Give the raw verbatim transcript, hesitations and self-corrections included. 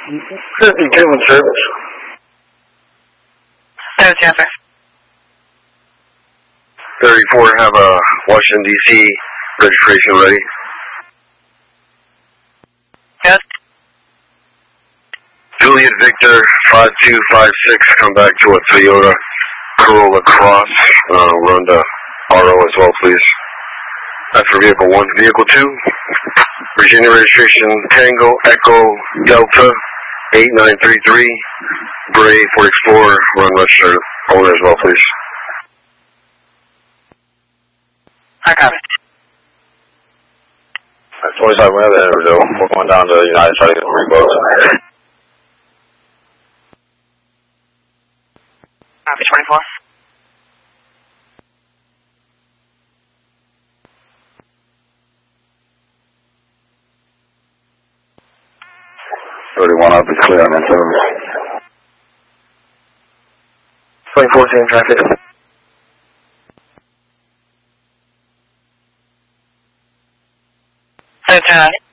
fifty-two in service. That was Jasper. thirty-four, have a Washington, D C registration ready. Yes. Juliet Victor, five two five six, come back to a Toyota Corolla Cross. Uh, run to R O as well, please. That's for vehicle one. Vehicle two, Virginia registration Tango Echo Delta eight nine three three, Bray four X four, run registered owner as well, please. I got it. twenty-five, we have the Brazil. We're going down to United, try to get repost. Copy twenty-four. thirty-one up is clear on that service. twenty-four, same traffic. Lieutenant.